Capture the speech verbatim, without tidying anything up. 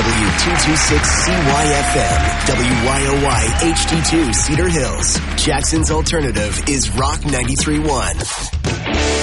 W two twenty-six C Y F M, W Y O Y H D two Cedar Hills. Jackson's alternative is Rock ninety-three point one.